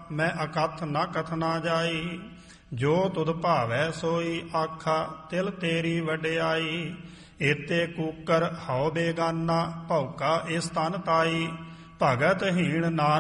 ਮੈਂ ਅਕਥ ਨ ਕਥਨਾ ਜਾਈ। ਜੋ ਤੁਧ ਭਾਵੈ ਸੋਈ ਆਖਾ, ਤਿਲ ਤੇਰੀ ਵਡਿਆਈ। ਏਤੇ ਕੂਕਰ ਹਉ ਬੇਗਾਨਾ, ਭੌਕਾ ਇਸ ਤਨ ਤਾਈ। ਭਗਤ ਹੀਣ ਨਾਨਕ